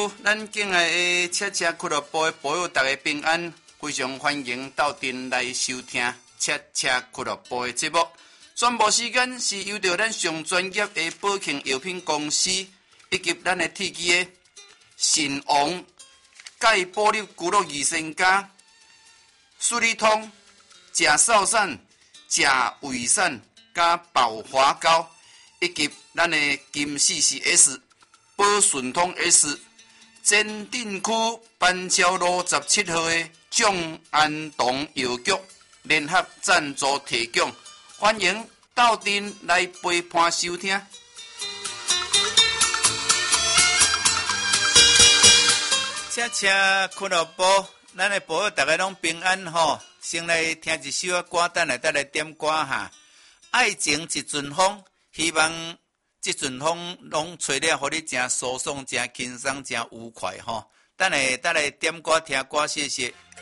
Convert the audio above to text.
咱敬爱的车车俱乐部的朋友，大家平安，非常欢迎到店来收听车车俱乐部的节目。宣布时间是由着咱上专业的宝庆药品公司以及咱的铁机的神王钙保粒骨肉益生加、舒利通、钾少散、钾胃散加保华膏，以及咱的金44S。宝顺通 S 前镇区板桥路17号的众安堂药局联合赞助提供，欢迎到店来陪伴收听。车车俱乐部，咱的朋友大家拢平安吼，先来听一首歌，等来点歌哈。爱情一阵风，希望。这阵风拢吹了，互你真舒爽、真轻松、真愉快吼！等下点歌听歌，谢谢。